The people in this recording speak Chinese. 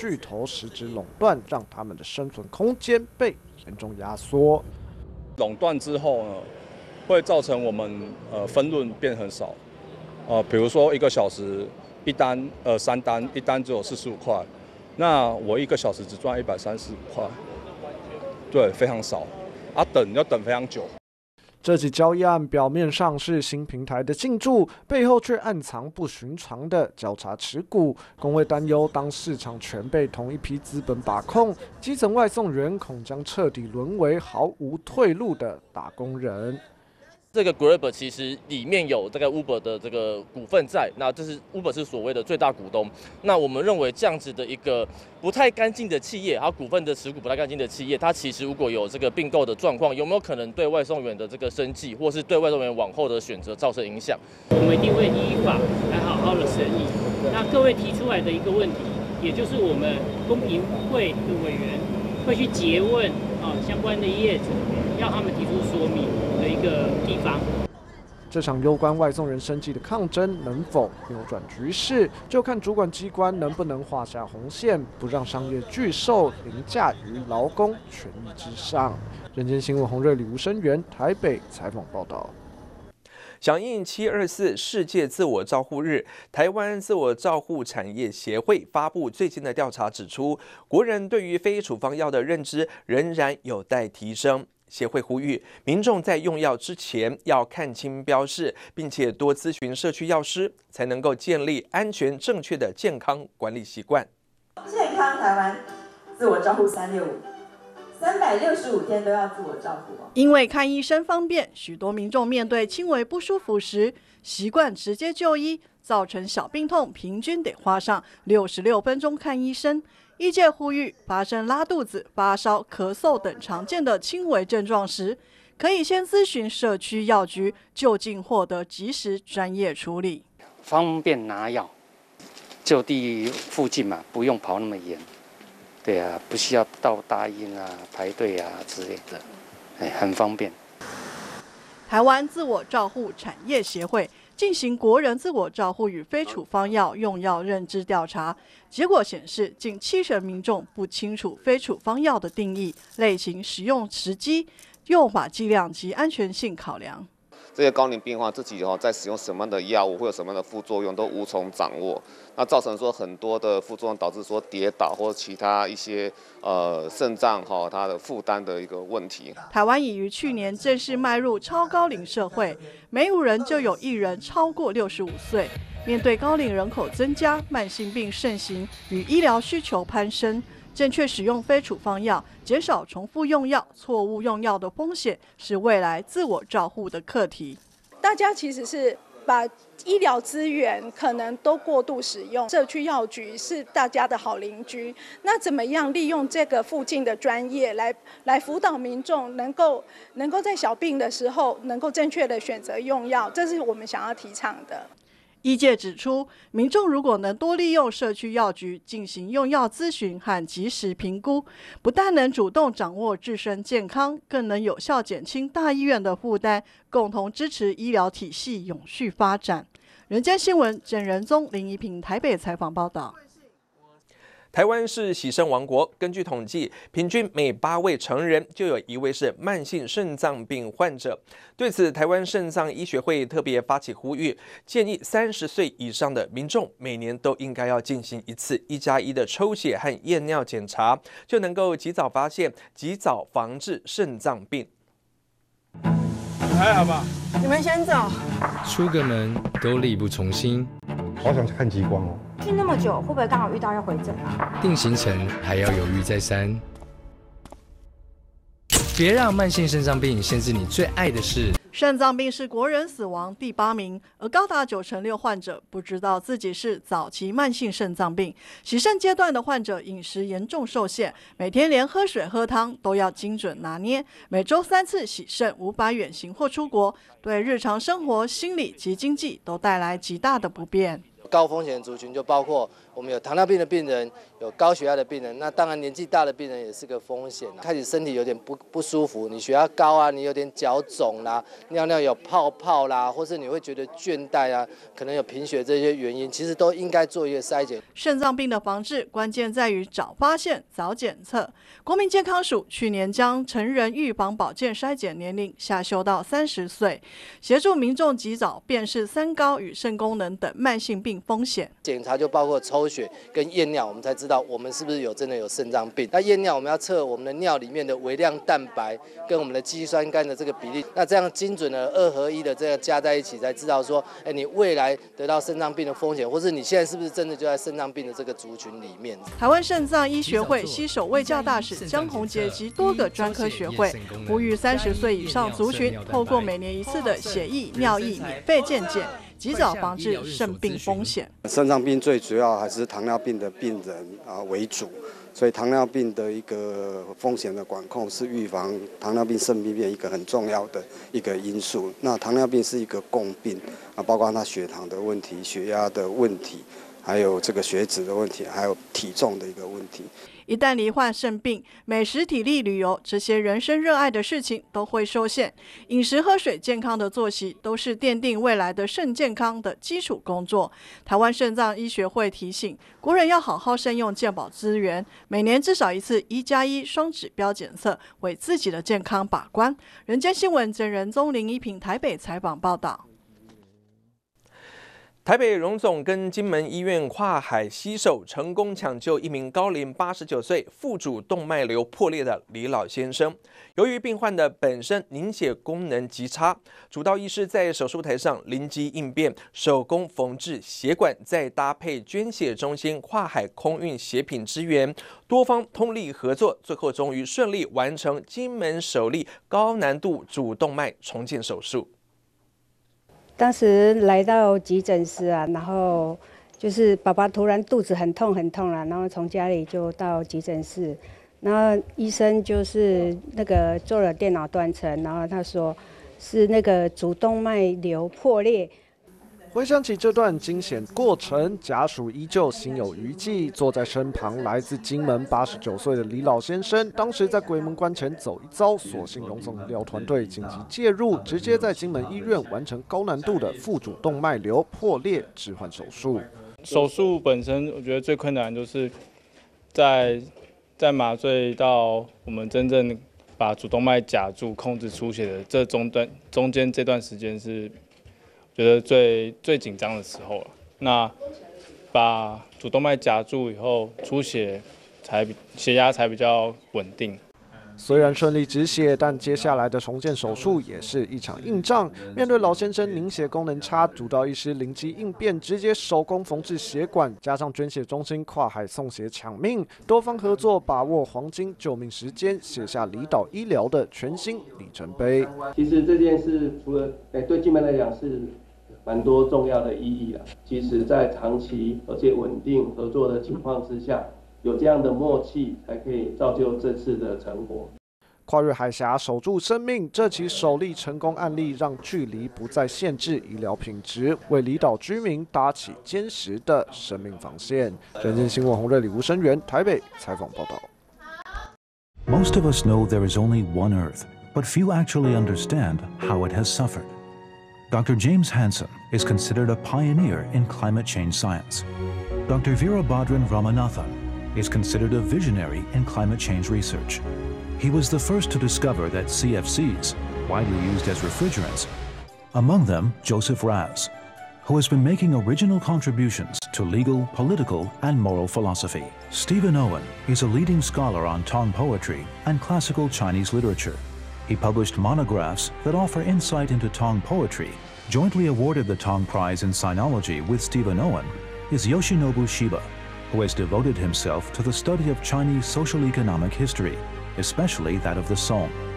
巨头实质垄断，让他们的生存空间被严重压缩。 垄断之后呢，会造成我们分润变很少。比如说1个小时一单，3单，一单只有45块，那我1个小时只赚135块，对，非常少。要等非常久。 这起交易案表面上是新平台的进驻，背后却暗藏不寻常的交叉持股。工会担忧，当市场全被同一批资本把控，基层外送员恐将彻底沦为毫无退路的打工人。 这个 Grab 其实里面有这个 Uber 的这个股份在，那这是 Uber 是所谓的最大股东。那我们认为这样子的一个不太干净的企业，它股份的持股不太干净的企业，它其实如果有这个并购的状况，有没有可能对外送员的这个生计，或是对外送员往后的选择造成影响？ 我们一定会依法来好好的审议。那各位提出来的一个问题，也就是我们公平会的委员会去诘问相关的业者，要他们提出说明的一个地方。 这场攸关外送人生计的抗争能否扭转局势，就看主管机关能不能画下红线，不让商业巨兽凌驾于劳工权益之上。人间新闻洪瑞礼、吴声源台北采访报道。 响应724世界自我照护日，台湾自我照护产业协会发布最近的调查指出，国人对于非处方药的认知仍然有待提升。协会呼吁民众在用药之前要看清标示，并且多咨询社区药师，才能够建立安全正确的健康管理习惯。 健康台湾自我照护365天都要自我照顾。 因为看医生方便，许多民众面对轻微不舒服时，习惯直接就医，造成小病痛平均得花上66分钟看医生。医界呼吁，发生拉肚子、发烧、咳嗽等常见的轻微症状时，可以先咨询社区药局，就近获得及时专业处理， 方便拿药，就地附近嘛，不用跑那么远。对啊，不需要到大医院排队之类的，很方便。 台湾自我照护产业协会进行国人自我照护与非处方药用药认知调查，结果显示，近70%民众不清楚非处方药的定义、类型、使用时机、用法剂量及安全性考量。 这些高龄病患自己在使用什么样的药物，会有什么样的副作用，都无从掌握。那造成说很多的副作用，导致说跌倒或其他一些肾脏它的负担的一个问题。 台湾已于去年正式迈入超高龄社会，每5人就有1人超过65岁。面对高龄人口增加、慢性病盛行与医疗需求攀升，正确使用非处方药，减少重复用药、错误用药的风险，是未来自我照护的课题。 大家其实是把医疗资源可能都过度使用，社区药局是大家的好邻居。那怎么样利用这个附近的专业来辅导民众，能够在小病的时候能够正确的选择用药，这是我们想要提倡的。 医界指出，民众如果能多利用社区药局进行用药咨询和及时评估，不但能主动掌握自身健康，更能有效减轻大医院的负担，共同支持医疗体系永续发展。人间新闻郑仁宗、林怡平台北采访报道。 台湾是洗肾王国，根据统计，平均每8位成人就有1位是慢性肾脏病患者。对此，台湾肾脏医学会特别发起呼吁，建议30岁以上的民众每年都应该要进行1次1+1的抽血和验尿检查，就能够及早发现、及早防治肾脏病。 还好吧？ 你们先走。 出个门都力不从心。 好想去看极光哦！ 去那么久，会不会刚好遇到要回诊啊？ 定行程还要犹豫再三。别让慢性肾脏病限制你最爱的事。 肾脏病是国人死亡第8名，而高达96%患者不知道自己是早期慢性肾脏病。洗肾阶段的患者饮食严重受限，每天连喝水喝汤都要精准拿捏，每周3次洗肾，无法远行或出国，对日常生活、心理及经济都带来极大的不便。 高风险族群就包括我们有糖尿病的病人，有高血压的病人，那当然年纪大的病人也是个风险。开始身体有点不舒服，你血压高啊，你有点脚肿啦，尿尿有泡泡啦，或是你会觉得倦怠啊，可能有贫血这些原因，其实都应该做一个筛检。 肾脏病的防治关键在于早发现、早检测。国民健康署去年将成人预防保健筛检年龄下修到30岁，协助民众及早辨识三高与肾功能等慢性病风险。 检查就包括抽血跟验尿，我们才知道我们是不是真的有肾脏病。那验尿我们要测我们的尿里面的微量蛋白跟我们的肌酸酐的这个比例，那这样精准的2合1的这样加在一起，才知道说，你未来得到肾脏病的风险，或是你现在是不是真的就在肾脏病的这个族群里面。 台湾肾脏医学会携手卫教大使江宏杰及多个专科学会，呼吁30岁以上族群透过每年1次的血液、尿液免费健检，及早防治肾病风险。 肾脏病最主要还是糖尿病的病人为主，所以糖尿病的一个风险的管控是预防糖尿病、肾病变一个很重要的一个因素。那糖尿病是一个共病包括它血糖的问题、血压的问题，还有这个血脂的问题，还有体重的一个问题。 一旦罹患肾病，美食、体力、旅游这些人生热爱的事情都会受限。饮食、喝水、健康的作息都是奠定未来的肾健康的基础工作。台湾肾脏医学会提醒国人要好好善用健保资源，每年至少1次1+1双指标检测，为自己的健康把关。人间新闻郑仁宗、林一平台北采访报道。 台北荣总跟金门医院跨海携手，成功抢救一名高龄89岁、腹主动脉瘤破裂的李老先生。由于病患的本身凝血功能极差，主刀医师在手术台上灵机应变，手工缝制血管，再搭配捐血中心跨海空运血品支援，多方通力合作，最后终于顺利完成金门首例高难度主动脉重建手术。 当时来到急诊室然后就是爸爸突然肚子很痛然后从家里就到急诊室，然后医生就是那个做了电脑断层，然后他说是那个主动脉瘤破裂。 回想起这段惊险过程，家属依旧心有余悸。坐在身旁，来自金门89岁的李老先生，当时在鬼门关前走一遭，所幸荣总医疗团队紧急介入，直接在金门医院完成高难度的腹主动脉瘤破裂置换手术。 手术本身，我觉得最困难就是在麻醉到我们真正把主动脉夹住、控制出血的这中间这段时间是。觉得最紧张的时候了。那把主动脉夹住以后，出血血压才比较稳定。 虽然顺利止血，但接下来的重建手术也是一场硬仗。面对老先生凝血功能差，主刀医师灵机应变，直接手工缝制血管，加上捐血中心跨海送血抢命，多方合作，把握黄金救命时间，写下离岛医疗的全新里程碑。 其实这件事除了对金门来讲是蛮多重要的意义啦。其实，在长期而且稳定合作的情况之下，有这样的默契，才可以造就这次的成果。 跨越海峡守住生命，这起首例成功案例让距离不再限制医疗品质，为离岛居民搭起坚实的生命防线。人间新闻洪瑞里、吴声源台北采访报道。 Most of us know there is only one Earth, but few actually understand how it has suffered. Dr. James Hansen is considered a pioneer in climate change science. Dr. Veerabhadran Ramanathan is considered a visionary in climate change research. He was the first to discover that CFCs, widely used as refrigerants, among them Joseph Raz, who has been making original contributions to legal, political, and moral philosophy. Stephen Owen is a leading scholar on Tong poetry and classical Chinese literature. He published monographs that offer insight into Tong poetry. Jointly awarded the Tong Prize in Sinology with Stephen Owen is Yoshinobu Shiba, who has devoted himself to the study of Chinese social-economic history, especially that of the Song.